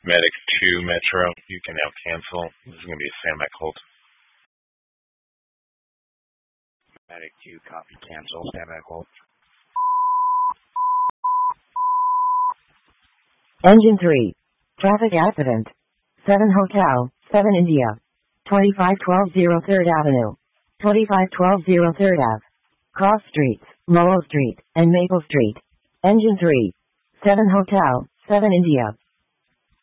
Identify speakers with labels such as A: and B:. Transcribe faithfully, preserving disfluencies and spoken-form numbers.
A: Medic two Metro, you can now cancel. This is going to be a standby hold.
B: Medic two, copy, cancel, standby hold.
C: Engine three. Traffic accident. seven Hotel, seven India. twenty-five twelve zero third Avenue. twenty-five twelve zero third Ave. Cross Streets, Lowell Street, and Maple Street. Engine three. seven Hotel, seven India.